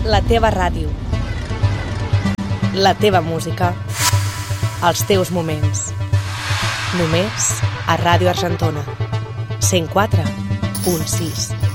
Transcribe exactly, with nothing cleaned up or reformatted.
La teva ràdio. La teva música. Els teus moments. Només a Ràdio Argentona. cent quatre punt sis.